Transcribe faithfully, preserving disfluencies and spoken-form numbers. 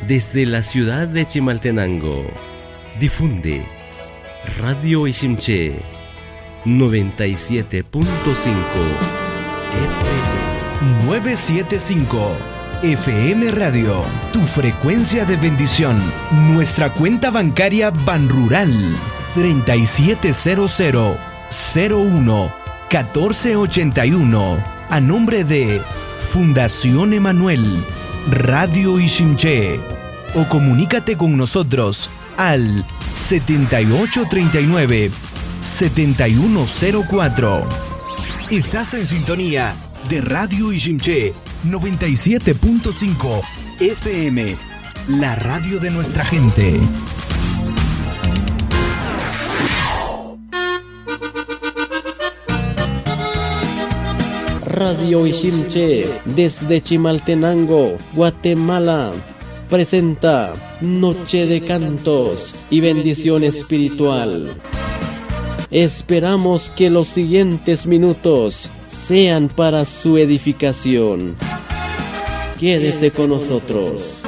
desde la ciudad de Chimaltenango. Difunde Radio Ishimché noventa y siete punto cinco F M. novecientos setenta y cinco F M Radio, tu frecuencia de bendición. Nuestra cuenta bancaria Banrural treinta y siete cero cero cero uno catorce ochenta y uno, a nombre de Fundación Emanuel Radio Ishimché. O comunícate con nosotros al setenta y ocho treinta y nueve setenta y uno cero cuatro. Estás en sintonía de Radio Ishimché noventa y siete punto cinco F M, la radio de nuestra gente. Radio Ishimché desde Chimaltenango, Guatemala, presenta Noche de Cantos y Bendición Espiritual. Esperamos que los siguientes minutos sean para su edificación. Quédese con nosotros.